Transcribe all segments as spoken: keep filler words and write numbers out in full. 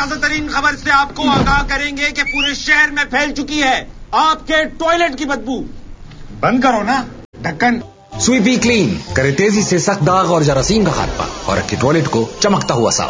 تازہ ترین خبر سے آپ کو آگاہ کریں گے کہ پورے شہر میں پھیل چکی ہے آپ کے ٹوائلٹ کی بدبو. بند کرو نا ڈھکن. سویپی کلین کرے تیزی سے سخت داغ اور جراثیم کا خاتمہ اور رکھے ٹوائلٹ کو چمکتا ہوا صاف.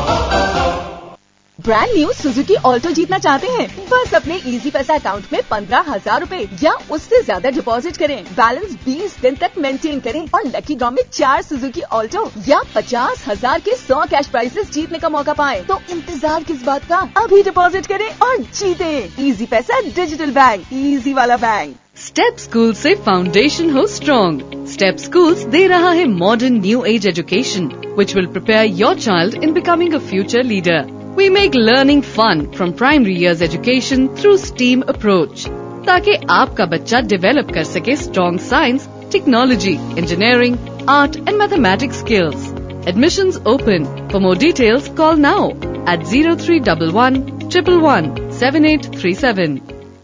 برانڈ نیو سوزوکی آلٹو جیتنا چاہتے ہیں؟ بس اپنے ایزی پیسہ اکاؤنٹ میں پندرہ ہزار روپے یا اس سے زیادہ ڈپازٹ کریں, بیلنس بیس دن تک مینٹین کریں اور لکی ڈرا میں چار سوزوکی آلٹو یا پچاس ہزار کے سو کیش پرائزز جیتنے کا موقع پائیں. تو انتظار کس بات کا, ابھی ڈپازٹ کریں اور جیتیں. ایزی پیسہ ڈیجیٹل بینک, ایزی والا بینک. اسٹیپ اسکول سے فاؤنڈیشن ہو اسٹرانگ. اسٹیپ اسکولس دے رہا ہے modern new age education which will prepare your child in becoming a future leader. We make learning fun from primary years education through STEAM approach تاکہ آپ کا بچہ develop کر سکے strong science, technology, engineering, art and mathematics skills. Admissions open. For more details, call now at zero three one one, one one one, seven eight three seven.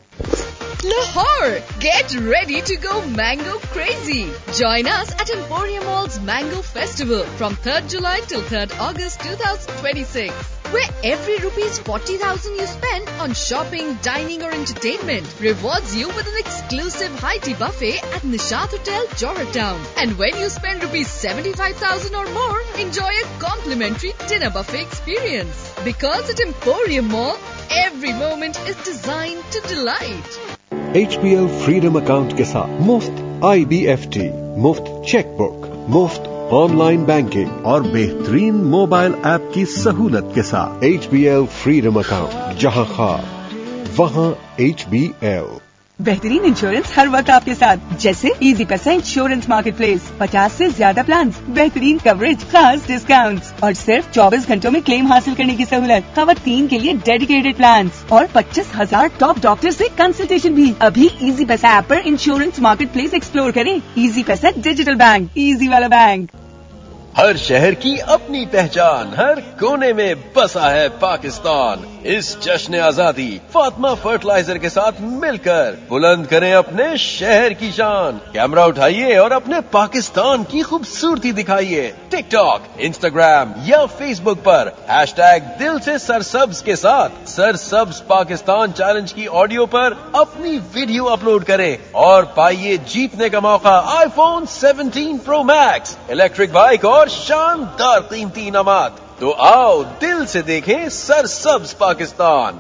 Lahore, get ready to go mango crazy. Join us at Emporium Mall's Mango Festival from third July till third August twenty twenty-six. Where every rupees forty thousand you spend on shopping, dining or entertainment rewards you with an exclusive high tea buffet at Nishat Hotel, Jorattown. And when you spend rupees seventy-five thousand or more, enjoy a complimentary dinner buffet experience. Because at Emporium Mall, every moment is designed to delight. H P L freedom account کے ساتھ مفت آئی be F T, مفت cheque book, مفت on line banking اور بہترین mobile app کی سہولت کے ساتھ H P L freedom account, جہاں خواب وہاں ایچ بی ایل. بہترین انشورنس ہر وقت آپ کے ساتھ, جیسے ایزی پیسہ انشورنس مارکیٹ پلیس, پچاس سے زیادہ پلانس, بہترین کوریج, خاص ڈسکاؤنٹس اور صرف چوبیس گھنٹوں میں کلیم حاصل کرنے کی سہولت. خواتین کے لیے ڈیڈیکیٹڈ پلانس اور پچیس ہزار ٹاپ ڈاکٹر سے کنسلٹیشن بھی. ابھی ایزی پیسہ ایپ پر انشورنس مارکیٹ پلیس ایکسپلور کریں. ایزی پیسہ ڈیجیٹل بینک, ایزی والا بینک. ہر شہر کی اپنی پہچان, ہر کونے میں بسا ہے پاکستان. اس جشن آزادی فاطمہ فرٹیلائزر کے ساتھ مل کر بلند کریں اپنے شہر کی شان. کیمرہ اٹھائیے اور اپنے پاکستان کی خوبصورتی دکھائیے. ٹک ٹاک, انسٹاگرام یا فیس بک پر ہیش ٹیگ دل سے سرسبز کے ساتھ سرسبز پاکستان چیلنج کی آڈیو پر اپنی ویڈیو اپلوڈ کریں اور پائیے جیتنے کا موقع آئی phone seventeen pro Max, electric bike اور شاندار قیمتی انعامات. تو آؤ دل سے دیکھیں سرسبز Pakistan.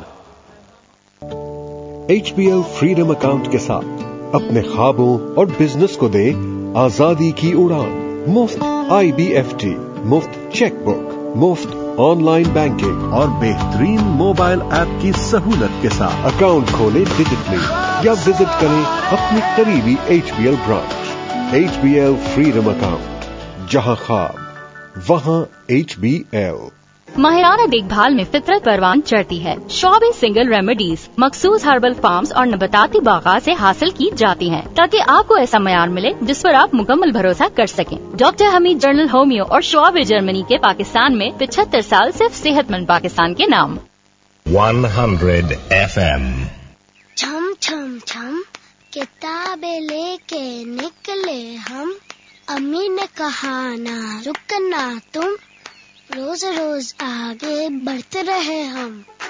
H P L freedom account کے ساتھ اپنے خوابوں اور بزنس کو دے آزادی کی اڑان. مفت آئی بی ایف ٹی, مفت چیک بک, مفت آن لائن بینکنگ اور بہترین موبائل ایپ کی سہولت کے ساتھ اکاؤنٹ کھولے ڈیجیٹلی یا وزٹ کریں اپنی قریبی H P L branch. H P L freedom account, جہاں خواب وہاں ایچ بی ایل. ماہرانہ دیکھ بھال میں فطرت پروان چڑھتی ہے. شعبے سنگل ریمیڈیز مخصوص ہربل فارمز اور نباتاتی باغات سے حاصل کی جاتی ہیں تاکہ آپ کو ایسا معیار ملے جس پر آپ مکمل بھروسہ کر سکیں. ڈاکٹر حمید جنرل ہومیو اور شعبے جرمنی کے پاکستان میں پچہتر سال صرف صحت مند پاکستان کے نام. Hundred F M. چھم چھم چھم کتابیں لے کے نکلے ہم, امی نے کہا نہ رکنا تم, روز روز آگے بڑھتے رہے ہم.